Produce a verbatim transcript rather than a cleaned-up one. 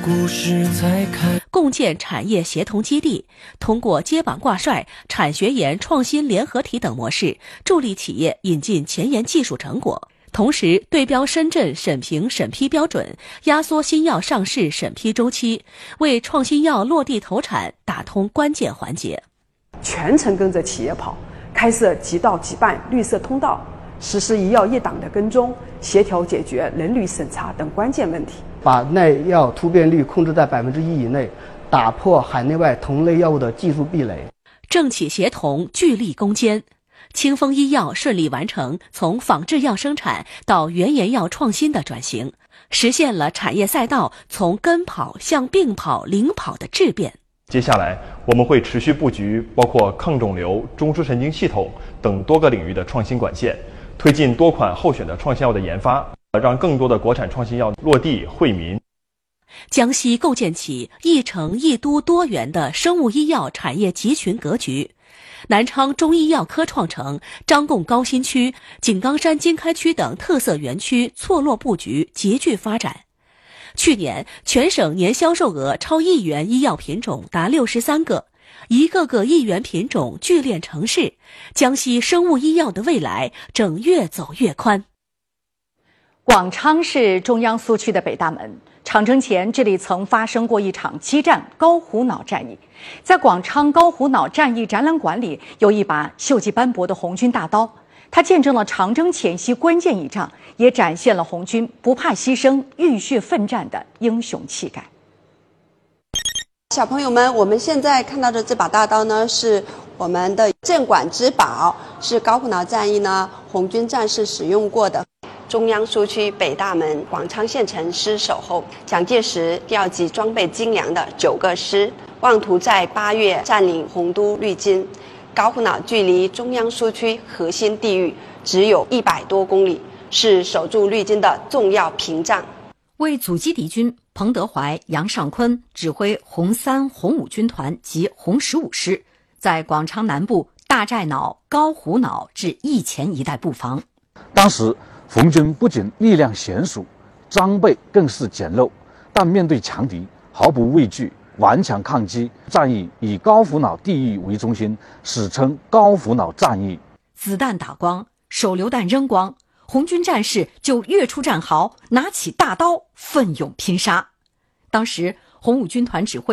故事才看。 共建产业协同基地，通过接榜挂帅、产学研创新联合体等模式，助力企业引进前沿技术成果。同时对标深圳审评审批标准，压缩新药上市审批周期，为创新药落地投产打通关键环节。 全程跟着企业跑，开设即到即办绿色通道，实施一药一档的跟踪，协调解决人力审查等关键问题， 把耐药突变率控制在百分之一以内，打破海内外同类药物的技术壁垒。 政企协同，聚力攻坚。清风医药顺利完成从仿制药生产到原研药创新的转型，实现了产业赛道从跟跑向并跑领跑的质变。 接下来我们会持续布局包括抗肿瘤、中枢神经系统等多个领域的创新管线，推进多款候选的创新药的研发，让更多的国产创新药落地惠民。 江西构建起一城一都多元的生物医药产业集群格局。南昌中医药科创城、张贡高新区、井冈山经开区等特色园区错落布局，集聚发展。去年全省年销售额超亿元医药品种达六十三个，一个个亿元品种聚炼成市，江西生物医药的未来正越走越宽。 广昌是中央苏区的北大门，长征前这里曾发生过一场激战高虎脑战役。在广昌高虎脑战役展览馆里，有一把锈迹斑驳的红军大刀，它见证了长征前夕关键一仗，也展现了红军不怕牺牲、浴血奋战的英雄气概。 小朋友们，我们现在看到的这把大刀呢，是我们的镇馆之宝，是高虎脑战役呢红军战士使用过的。中央苏区北大门广昌县城师守候，蒋介石调集装备精良的九个师，妄图在八月占领洪都绿津。高虎脑距离中央苏区核心地域只有一百多公里，是守住绿津的重要屏障。 为阻击敌军，彭德怀、杨尚昆指挥红三、红五军团及红十五师，在广昌南部大寨脑、高虎脑至义前一带布防。 当时红军不仅力量悬殊，装备更是简陋，但面对强敌毫不畏惧，顽强抗击。战役以高虎脑地域为中心，史称高虎脑战役。 子弹打光，手榴弹扔光，红军战士就跃出战壕，拿起大刀奋勇拼杀。当时红五军团指挥